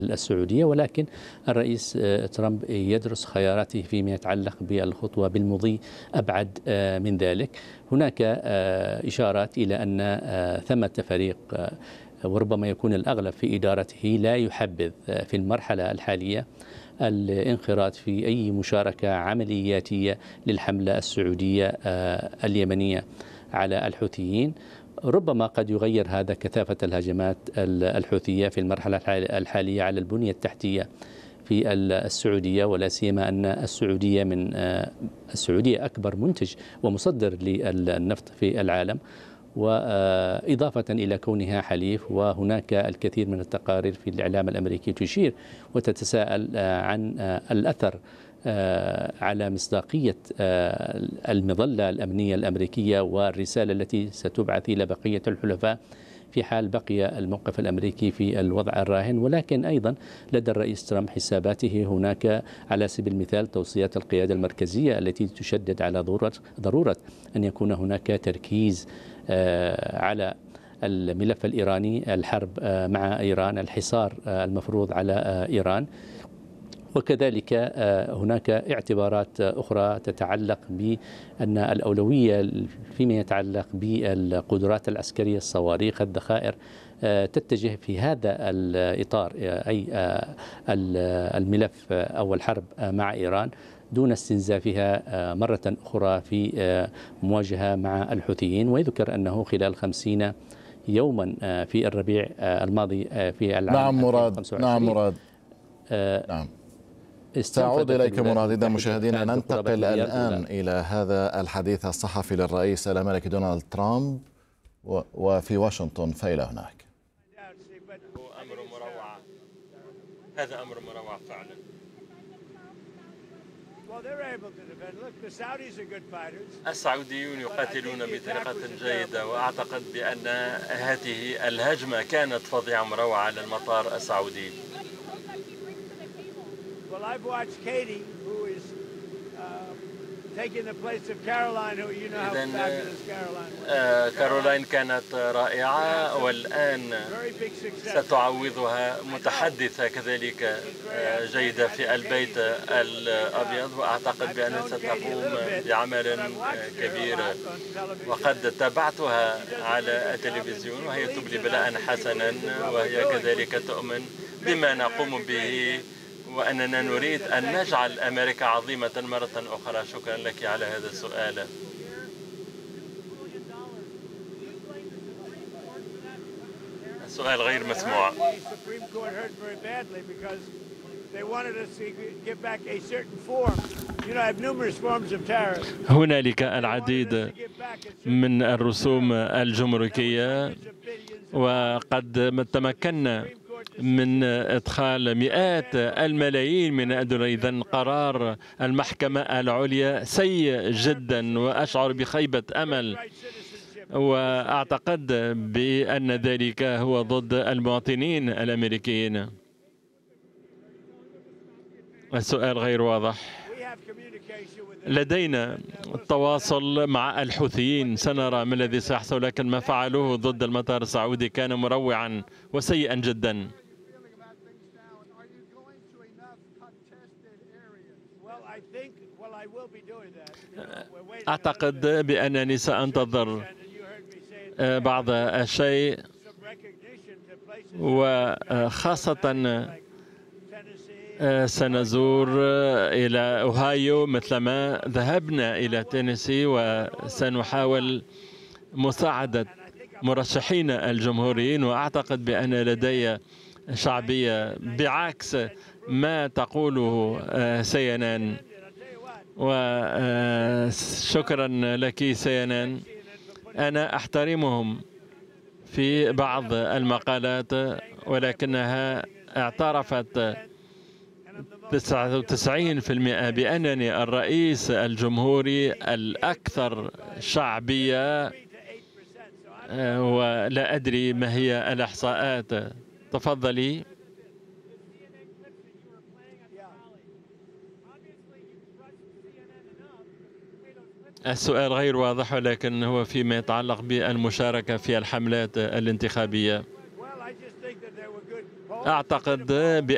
السعودية، ولكن الرئيس ترامب يدرس خياراته فيما يتعلق بالخطوة بالمضي أبعد من ذلك. هناك إشارات إلى أن ثمة فريق وربما يكون الأغلب في إدارته لا يحبذ في المرحلة الحالية الانخراط في أي مشاركة عملياتية للحملة السعودية اليمنية على الحوثيين. ربما قد يغير هذا كثافة الهجمات الحوثية في المرحلة الحالية على البنية التحتية في السعودية، ولا سيما أن السعودية أكبر منتج ومصدر للنفط في العالم، وإضافة إلى كونها حليف. وهناك الكثير من التقارير في الإعلام الأمريكي تشير وتتساءل عن الأثر على مصداقية المظلة الأمنية الأمريكية والرسالة التي ستبعث إلى بقية الحلفاء في حال بقي الموقف الأمريكي في الوضع الراهن. ولكن أيضا لدى الرئيس ترامب حساباته. هناك على سبيل المثال توصيات القيادة المركزية التي تشدد على ضرورة أن يكون هناك تركيز على الملف الإيراني، الحرب مع إيران، الحصار المفروض على إيران. وكذلك هناك اعتبارات أخرى تتعلق بأن الأولوية فيما يتعلق بالقدرات العسكرية، الصواريخ، الذخائر، تتجه في هذا الإطار، أي الملف أو الحرب مع إيران، دون استنزافها مرة أخرى في مواجهة مع الحوثيين. ويذكر أنه خلال 50 يوما في الربيع الماضي في العام نعم مراد. 2025 نعم مراد. نعم. سأعود إليك مراد. إذا مشاهدينا ننتقل الآن إلى هذا الحديث الصحفي للرئيس الأمريكي دونالد ترامب وفي واشنطن فإلى هناك. أمر مروع، هذا أمر مروع فعلا. السعوديون يقاتلون بطريقة جيدة، وأعتقد بأن هذه الهجمة كانت فظيعة مروعة على المطار السعودي. Well, I've watched Katie, who is taking the place of Caroline, who you know how fabulous Caroline was. كارولاين كانت رائعة، والآن ستعوضها متحدثة كذلك جيدة في البيت الأبيض، وأعتقد بأنها ستقوم بعمل كبير. وقد تابعتها على التلفزيون وهي تبلي بلاء حسنا، وهي كذلك تؤمن بما نقوم به، وأننا نريد أن نجعل أمريكا عظيمة مرة أخرى. شكرا لك على هذا السؤال. السؤال غير مسموع. هنالك العديد من الرسوم الجمركية، وقد تمكنا من إدخال مئات الملايين من الدولار. إذن قرار المحكمة العليا سيء جدا، وأشعر بخيبة أمل، وأعتقد بأن ذلك هو ضد المواطنين الأمريكيين. السؤال غير واضح. لدينا تواصل مع الحوثيين، سنرى ما الذي سيحصل، لكن ما فعلوه ضد المطار السعودي كان مروعا وسيئا جدا. أعتقد بأنني سأنتظر بعض الشيء، وخاصة سنزور إلى أوهايو مثلما ذهبنا إلى تينيسي، وسنحاول مساعدة مرشحين الجمهوريين. وأعتقد بأن لدي شعبية بعكس ما تقوله CNN. وشكرا لك CNN. أنا أحترمهم في بعض المقالات، ولكنها اعترفت 99% بأنني الرئيس الجمهوري الأكثر شعبية، ولا أدري ما هي الإحصاءات. تفضلي. السؤال غير واضح، ولكن هو فيما يتعلق بالمشاركة في الحملات الانتخابية. أعتقد